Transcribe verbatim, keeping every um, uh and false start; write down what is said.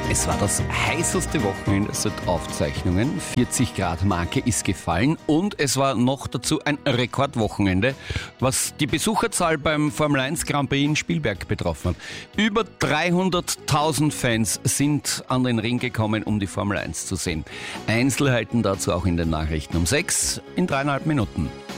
Es war das heißeste Wochenende seit Aufzeichnungen. vierzig Grad Marke ist gefallen und es war noch dazu ein Rekordwochenende, was die Besucherzahl beim Formel eins Grand Prix in Spielberg betroffen hat. Über dreihunderttausend Fans sind an den Ring gekommen, um die Formel eins zu sehen. Einzelheiten dazu auch in den Nachrichten um sechs in dreieinhalb Minuten.